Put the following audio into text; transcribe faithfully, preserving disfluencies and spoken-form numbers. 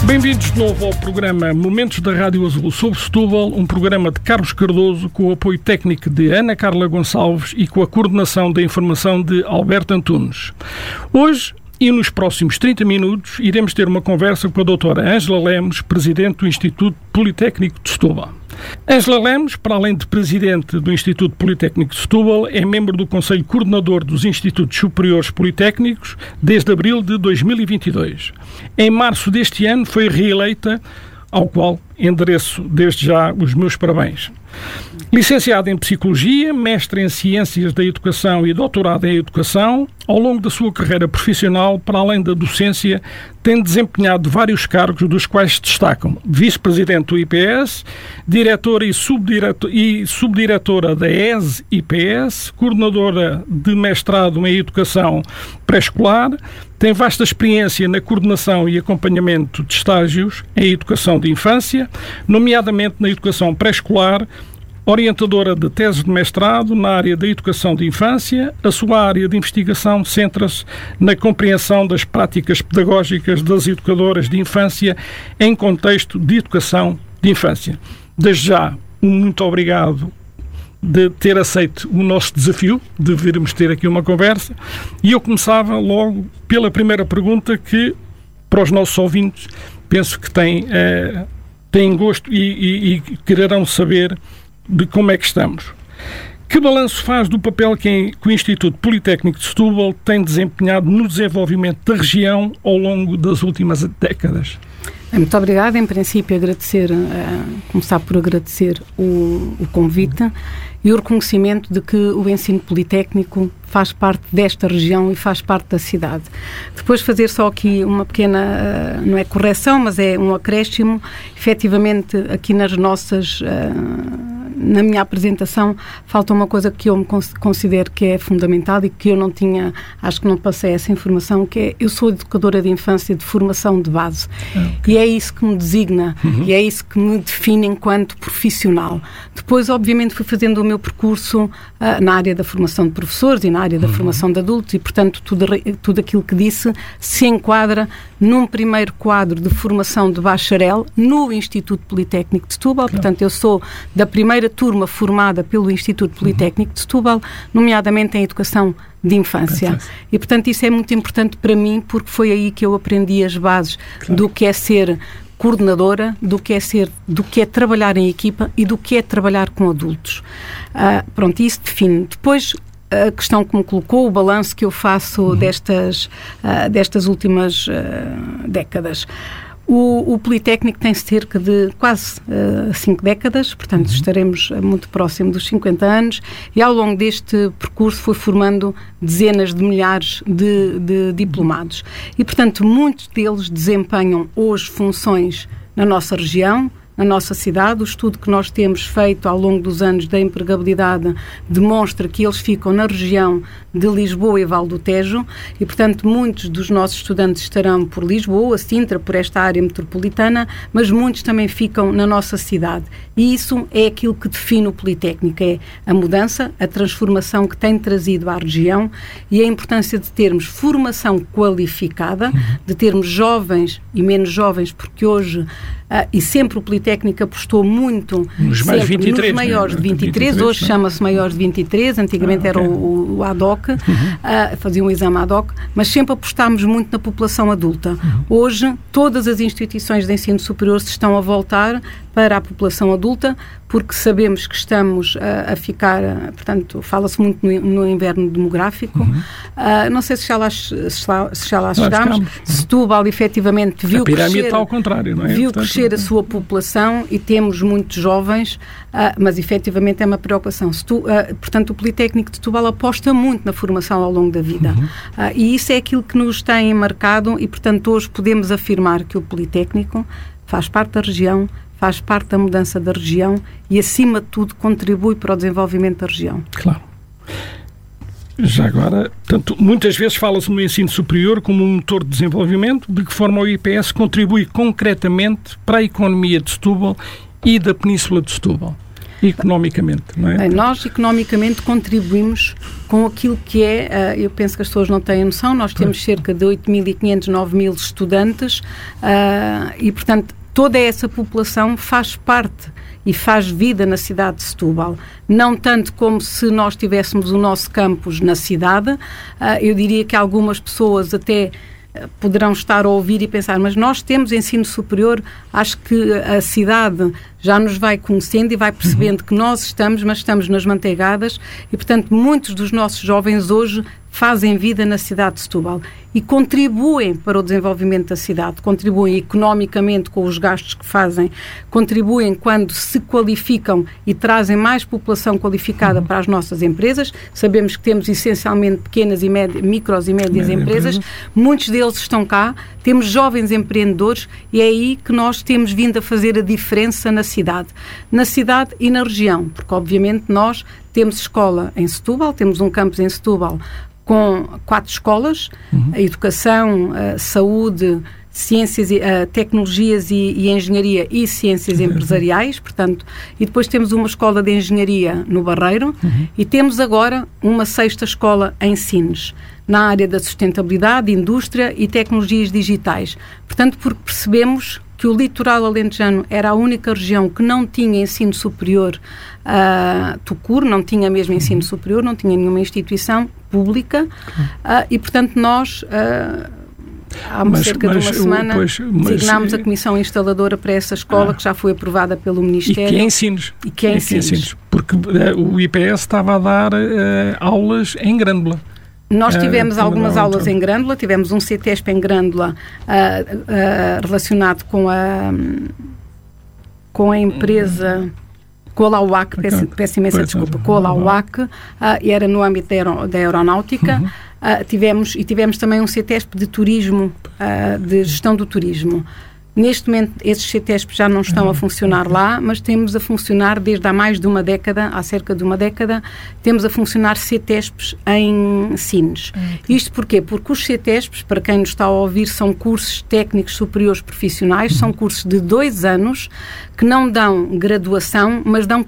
Bem-vindos de novo ao programa Momentos da Rádio Azul sobre Setúbal, um programa de Carlos Cardoso com o apoio técnico de Ana Carla Gonçalves e com a coordenação da informação de Alberto Antunes. Hoje e nos próximos trinta minutos iremos ter uma conversa com a doutora Ângela Lemos, presidente do Instituto Politécnico de Setúbal. Ângela Lemos, para além de presidente do Instituto Politécnico de Setúbal, é membro do Conselho Coordenador dos Institutos Superiores Politécnicos desde abril de dois mil e vinte e dois. Em março deste ano foi reeleita, ao qual endereço desde já os meus parabéns. Licenciada em Psicologia, mestre em Ciências da Educação e doutorado em Educação, ao longo da sua carreira profissional, para além da docência, tem desempenhado vários cargos, dos quais se destacam vice-presidente do I P S, diretora e, subdiretor, e subdiretora da E S I P S, coordenadora de mestrado em Educação Pré-Escolar, tem vasta experiência na coordenação e acompanhamento de estágios em Educação de Infância, nomeadamente na Educação Pré-Escolar, orientadora de teses de mestrado na área da educação de infância. A sua área de investigação centra-se na compreensão das práticas pedagógicas das educadoras de infância em contexto de educação de infância. Desde já, um muito obrigado de ter aceito o nosso desafio de virmos ter aqui uma conversa, e eu começava logo pela primeira pergunta que, para os nossos ouvintes, penso que têm, eh, têm gosto e, e, e quererão saber de como é que estamos. Que balanço faz do papel que o Instituto Politécnico de Setúbal tem desempenhado no desenvolvimento da região ao longo das últimas décadas? Muito obrigada. Em princípio, agradecer, uh, começar por agradecer o, o convite e o reconhecimento de que o ensino politécnico faz parte desta região e faz parte da cidade. Depois fazer só aqui uma pequena, uh, não é correção, mas é um acréscimo. Efetivamente, aqui nas nossas, uh, na minha apresentação, falta uma coisa que eu me considero que é fundamental e que eu não tinha, acho que não passei essa informação, que é, eu sou educadora de infância de formação de base. Okay. E é isso que me designa, uhum. e é isso que me define enquanto profissional. Depois, obviamente, fui fazendo o meu percurso uh, na área da formação de professores e na área da uhum. formação de adultos, e, portanto, tudo, tudo aquilo que disse se enquadra num primeiro quadro de formação de bacharel no Instituto Politécnico de Setúbal. Claro. Portanto, eu sou da primeira turma formada pelo Instituto Politécnico de Setúbal, nomeadamente em Educação de Infância. Fantástico. E, portanto, isso é muito importante para mim, porque foi aí que eu aprendi as bases, claro, do que é ser coordenadora, do que é ser, do que é trabalhar em equipa e do que é trabalhar com adultos. Uh, pronto, isso define. Depois, a questão que me colocou, o balanço que eu faço uhum. destas, uh, destas últimas uh, décadas. O, o Politécnico tem cerca de quase uh, cinco décadas, portanto uhum. estaremos muito próximo dos cinquenta anos, e ao longo deste percurso foi formando dezenas de milhares de, de diplomados. E, portanto, muitos deles desempenham hoje funções na nossa região, na nossa cidade. O estudo que nós temos feito ao longo dos anos da empregabilidade demonstra que eles ficam na região de Lisboa e Val do Tejo, e, portanto, muitos dos nossos estudantes estarão por Lisboa, Sintra, por esta área metropolitana, mas muitos também ficam na nossa cidade. E isso é aquilo que define o Politécnico, é a mudança, a transformação que tem trazido à região e a importância de termos formação qualificada, de termos jovens e menos jovens, porque hoje Uh, e sempre o Politécnico apostou muito nos, mais vinte e três, nos maiores né? de vinte e três, vinte e três, hoje chama-se maiores de vinte e três, antigamente ah, okay. era o, o ad hoc, uhum. uh, fazia um exame ad hoc, mas sempre apostámos muito na população adulta. Uhum. Hoje, todas as instituições de ensino superior se estão a voltar para a população adulta, porque sabemos que estamos a, a ficar, a, portanto, fala-se muito no, no inverno demográfico. Uhum. Uh, não sei se já lá, se lá, se já lá chegámos. Setúbal, efetivamente, viu a pirâmide crescer, está ao contrário, não é? Viu Portanto, crescer a sua população e temos muitos jovens, uh, mas efetivamente é uma preocupação. Setu, uh, portanto, o Politécnico de Setúbal aposta muito na formação ao longo da vida. Uhum. Uh, e isso é aquilo que nos tem marcado e, portanto, hoje podemos afirmar que o Politécnico faz parte da região, faz parte da mudança da região e, acima de tudo, contribui para o desenvolvimento da região. Claro. Já agora, portanto, muitas vezes fala-se no ensino superior como um motor de desenvolvimento. De que forma o I P S contribui concretamente para a economia de Setúbal e da Península de Setúbal? E economicamente, não é? Bem, nós economicamente contribuímos com aquilo que é, uh, eu penso que as pessoas não têm noção, nós temos cerca de oito mil e quinhentos, nove mil estudantes uh, e, portanto, toda essa população faz parte e faz vida na cidade de Setúbal. Não tanto como se nós tivéssemos o nosso campus na cidade, uh, eu diria que algumas pessoas até poderão estar a ouvir e pensar, mas nós temos ensino superior, acho que a cidade já nos vai conhecendo e vai percebendo que nós estamos, mas estamos nas manteigadas e, portanto, muitos dos nossos jovens hoje fazem vida na cidade de Setúbal e contribuem para o desenvolvimento da cidade, contribuem economicamente com os gastos que fazem, contribuem quando se qualificam e trazem mais população qualificada para as nossas empresas. Sabemos que temos essencialmente pequenas e médias, micros e médias Média empresas, empresa. Muitos deles estão cá, temos jovens empreendedores e é aí que nós temos vindo a fazer a diferença na cidade, na cidade e na região, porque obviamente nós temos escola em Setúbal, temos um campus em Setúbal com quatro escolas, uhum. a educação, a saúde, ciências, a tecnologias e, e engenharia e ciências uhum. empresariais, portanto, e depois temos uma escola de engenharia no Barreiro uhum. e temos agora uma sexta escola em Sines, na área da sustentabilidade, indústria e tecnologias digitais. Portanto, porque percebemos que o litoral alentejano era a única região que não tinha ensino superior uh, tucur, não tinha mesmo ensino superior, não tinha nenhuma instituição pública uh, e, portanto, nós... Uh, Há mas, cerca mas, de uma semana pois, mas, designámos a comissão instaladora para essa escola ah, que já foi aprovada pelo Ministério. E que é ensinos. E que é ensinos. Porque uh, o I P S estava a dar uh, aulas em Grândola. Nós tivemos uh, algumas não, aulas não. em Grândola, tivemos um CETESP em Grândola uh, uh, relacionado com a, com a empresa... com a Lauac, peço, peço imensa pois desculpa, é, com a Lauac, uh, e era no âmbito da, aero, da aeronáutica, uhum. uh, tivemos, e tivemos também um CETESP de turismo, uh, de gestão do turismo. Neste momento, esses CETESP já não estão a funcionar lá, mas temos a funcionar desde há mais de uma década, há cerca de uma década, temos a funcionar CETESPs em Sines. Okay. Isto porquê? Porque os CETESPs, para quem nos está a ouvir, são cursos técnicos superiores profissionais, são cursos de dois anos que não dão graduação, mas dão